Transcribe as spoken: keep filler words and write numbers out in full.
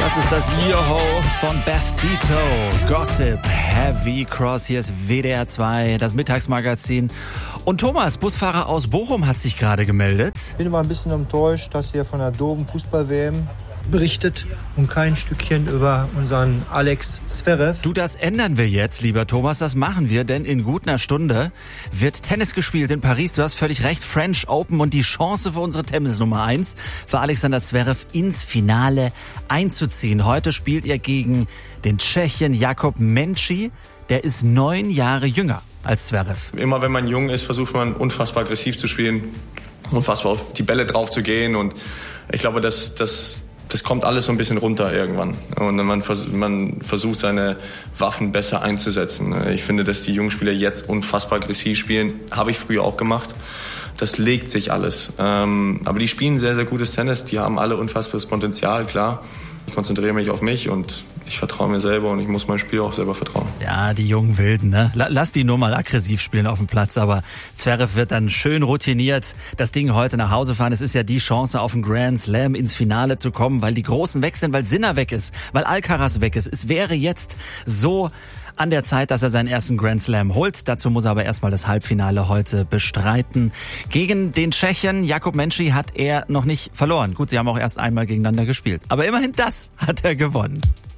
Das ist das Yoho von Beth Ditto. Gossip, Heavy Cross. Hier ist W D R zwei, das Mittagsmagazin. Und Thomas, Busfahrer aus Bochum, hat sich gerade gemeldet. Ich bin immer ein bisschen enttäuscht, dass ihr von der doofen Fußball-W M berichtet und kein Stückchen über unseren Alex Zverev. Du, das ändern wir jetzt, lieber Thomas, das machen wir, denn in gut einer Stunde wird Tennis gespielt in Paris. Du hast völlig recht, French Open, und die Chance für unsere Tennis Nummer eins, für Alexander Zverev ins Finale einzuziehen. Heute spielt er gegen den Tschechen Jakub Menci, der ist neun Jahre jünger als Zverev. Immer wenn man jung ist, versucht man unfassbar aggressiv zu spielen, unfassbar auf die Bälle drauf zu gehen, und ich glaube, dass das Das kommt alles so ein bisschen runter irgendwann. Und man, vers- man versucht, seine Waffen besser einzusetzen. Ich finde, dass die jungen Spieler jetzt unfassbar aggressiv spielen. Habe ich früher auch gemacht. Das legt sich alles. Ähm, aber die spielen sehr, sehr gutes Tennis. Die haben alle unfassbares Potenzial, klar. Ich konzentriere mich auf mich und ich vertraue mir selber, und ich muss meinem Spiel auch selber vertrauen. Ja, die jungen Wilden, ne? Lass die nur mal aggressiv spielen auf dem Platz, aber Zverev wird dann schön routiniert das Ding heute nach Hause fahren. Es ist ja die Chance, auf den Grand Slam ins Finale zu kommen, weil die Großen weg sind, weil Sinner weg ist, weil Alcaraz weg ist. Es wäre jetzt so an der Zeit, dass er seinen ersten Grand Slam holt. Dazu muss er aber erstmal das Halbfinale heute bestreiten. Gegen den Tschechen Jakub Menci hat er noch nicht verloren. Gut, sie haben auch erst einmal gegeneinander gespielt. Aber immerhin das hat er gewonnen.